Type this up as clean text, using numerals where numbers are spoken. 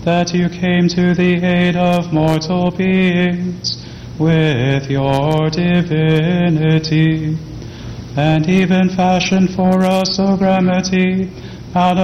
that you came to the aid of mortal beings with your divinity, and even fashioned for us a remedy out